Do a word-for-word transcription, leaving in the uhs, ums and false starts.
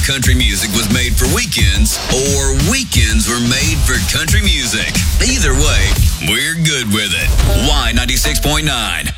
country music was made for weekends or weekends were made for country music. Either way, we're good with it. Y ninety-six point nine.